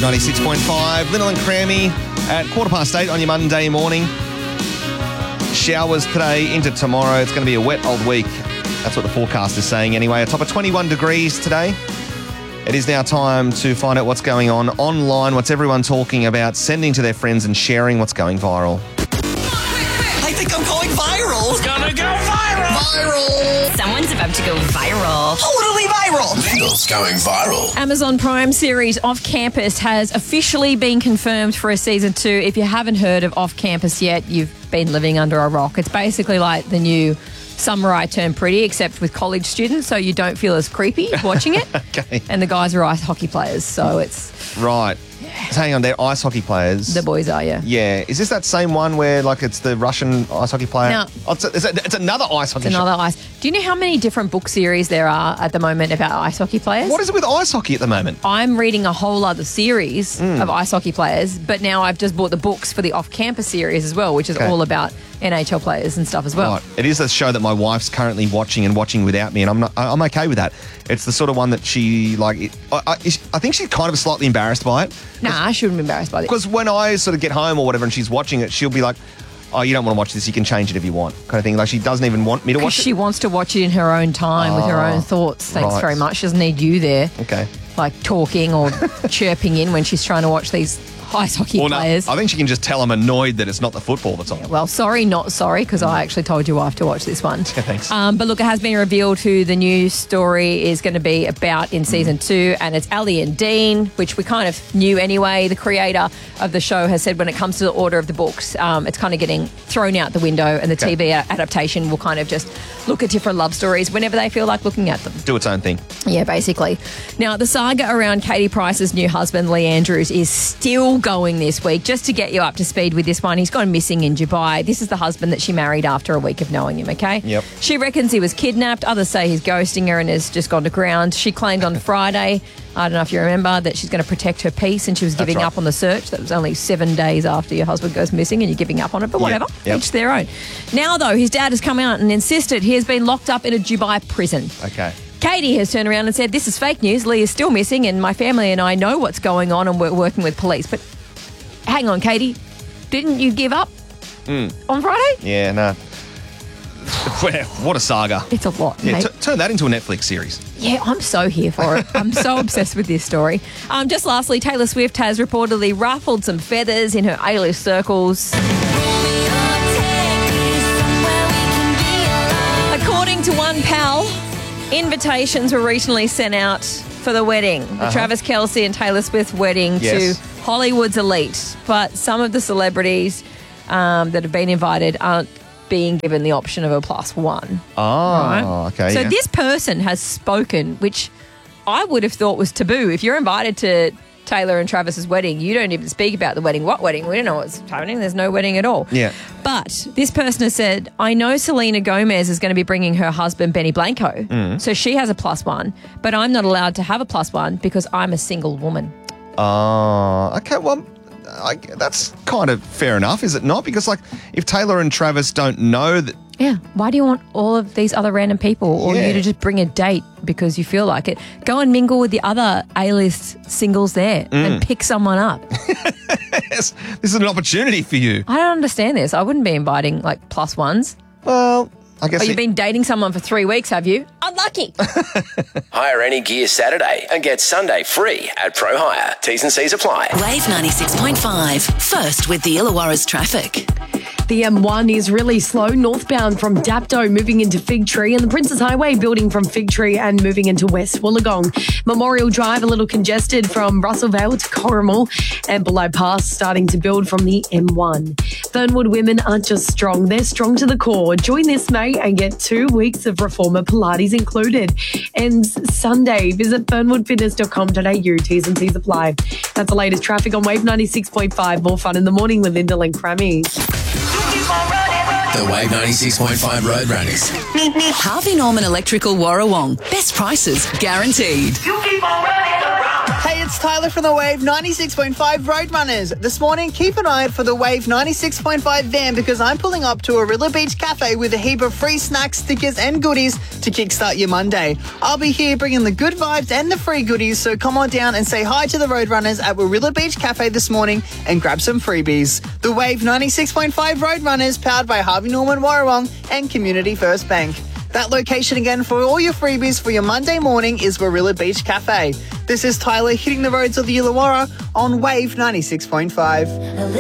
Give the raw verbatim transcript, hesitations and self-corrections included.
Wave ninety-six point five, Linnell and Crammy at quarter past eight on your Monday morning. Showers today into tomorrow. It's going to be a wet old week. That's what the forecast is saying anyway. A top of twenty-one degrees today. It is now time to find out what's going on online, what's everyone talking about, sending to their friends and sharing what's going viral. I think I'm going viral. It's gonna go viral. Viral. Someone's about to go viral. Totally viral. Linnell's going viral. Amazon Prime series Off Campus has officially been confirmed for a season two. If you haven't heard of Off Campus yet, you've been living under a rock. It's basically like the new Summer I Turned Pretty, except with college students, so you don't feel as creepy watching it. Okay. And the guys are ice hockey players, so it's... Right. So hang on, they're ice hockey players. The boys are, yeah. Yeah. Is this that same one where, like, it's the Russian ice hockey player? No. Oh, it's, a, it's, a, it's another ice hockey It's show. another ice. Do you know how many different book series there are at the moment about ice hockey players? What is it with ice hockey at the moment? I'm reading a whole other series Mm. of ice hockey players, but now I've just bought the books for the off-campus series as well, which is Okay. all about N H L players and stuff as well. Right. It is a show that my wife's currently watching and watching without me, and I'm not. I- I'm okay with that. It's the sort of one that she like. It, I, I, I think she's kind of slightly embarrassed by it. Nah, I shouldn't be embarrassed by this. Because when I sort of get home or whatever and she's watching it, she'll be like, "Oh, you don't want to watch this? You can change it if you want," kind of thing. Like she doesn't even want me to Because watch she it. wants to watch it in her own time with her Oh, own thoughts. Thanks right. very much. She doesn't need you there, Okay. like talking or chirping in when she's trying to watch these ice hockey Well, no, players. I think she can just tell I'm annoyed that it's not the football that's on. Well, sorry, not sorry, because I actually told your wife to watch this one. Thanks. Um, but look, it has been revealed who the new story is going to be about in season Mm. two, and it's Ali and Dean, which we kind of knew anyway. The creator of the show has said when it comes to the order of the books, um, it's kind of getting thrown out the window, and the Okay. T V a- adaptation will kind of just look at different love stories whenever they feel like looking at them. Do its own thing. Yeah, basically. Now, the saga around Katie Price's new husband, Lee Andrews, is still going this week. Just to get you up to speed with this one, he's gone missing in Dubai. This is the husband that she married after a week of knowing him, okay? Yep. She reckons he was kidnapped. Others say he's ghosting her and has just gone to ground. She claimed on Friday, I don't know if you remember, that she's going to protect her peace and she was giving right. up on the search. That was only seven days after your husband goes missing and you're giving up on it, but whatever. Yep. Each their own. Now, though, his dad has come out and insisted he has been locked up in a Dubai prison. Okay. Katie has turned around and said, this is fake news. Lee is still missing and my family and I know what's going on and we're working with police. But hang on, Katie. Didn't you give up Mm. on Friday? Yeah, no. What a saga. It's a lot, Yeah, mate. t- turn that into a Netflix series. Yeah, I'm so here for it. I'm so obsessed with this story. Um, just lastly, Taylor Swift has reportedly ruffled some feathers in her A-list circles. According to one pal, invitations were recently sent out for the wedding, the Uh-huh. Travis Kelce and Taylor Swift wedding Yes. to Hollywood's elite. But some of the celebrities um, that have been invited aren't being given the option of a plus one. Oh, Right. okay. So yeah. this person has spoken, which I would have thought was taboo. If you're invited to Taylor and Travis's wedding, you don't even speak about the wedding. What wedding? We don't know what's happening. There's no wedding at all. Yeah. But this person has said, I know Selena Gomez is going to be bringing her husband, Benny Blanco. Mm. So she has a plus one, but I'm not allowed to have a plus one because I'm a single woman. Oh, okay. Well, I, that's kind of fair enough, is it not? Because, like, if Taylor and Travis don't know that. Yeah. Why do you want all of these other random people or Yeah. you to just bring a date because you feel like it? Go and mingle with the other A-list singles there Mm. and pick someone up. Yes, this is an opportunity for you. I don't understand this. I wouldn't be inviting like plus ones. Well, I guess. Oh, you've it- been dating someone for three weeks, have you? Unlucky. Hire any gear Saturday and get Sunday free at Pro Hire. T's and C's apply. Wave ninety-six point five. First with the Illawarra's traffic. The M one is really slow northbound from Dapto moving into Fig Tree and the Princess Highway building from Fig Tree and moving into West Wollongong. Memorial Drive a little congested from Russellvale to Corrimal and Below Pass starting to build from the M one. Fernwood women aren't just strong, they're strong to the core. Join this May and get two weeks of Reformer Pilates included. Ends Sunday. Visit fernwood fitness dot com dot a u. T's and C's apply. That's the latest traffic on Wave ninety-six point five. More fun in the morning with Lyndall and Crammy. The Wave ninety-six point five Road Runners. Harvey Norman Electrical Warrawong. Best prices guaranteed. Hey, it's Tyler from the Wave ninety-six point five Roadrunners. This morning, keep an eye out for the Wave ninety-six point five van because I'm pulling up to Arilla Beach Cafe with a heap of free snacks, stickers and goodies to kickstart your Monday. I'll be here bringing the good vibes and the free goodies, so come on down and say hi to the Roadrunners at Arilla Beach Cafe this morning and grab some freebies. The Wave ninety-six point five Roadrunners, powered by Harvey Norman Warrawong and Community First Bank. That location again for all your freebies for your Monday morning is Warilla Beach Cafe. This is Tyler hitting the roads of the Illawarra on Wave ninety-six point five.